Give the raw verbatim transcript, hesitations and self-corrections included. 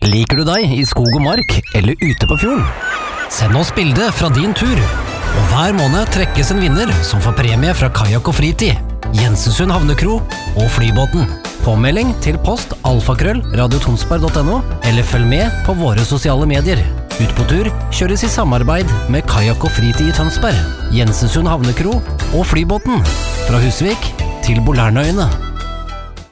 Liker du deg i skog og mark eller ute på fjorden? Send oss bilde fra din tur. Og hver måned trekkes en vinner som får premie fra Kajak og Fritid, Jensensund Havnekro og Flybåten. Påmelding til post alfakrøll radiotonsberg punktum no eller følg med på våre sosiale medier. Ut på tur kjøres i samarbeid med Kajak og Fritid i Tønsberg, Jensensund Havnekro og Flybåten. Fra Husvik til Bolernøyene.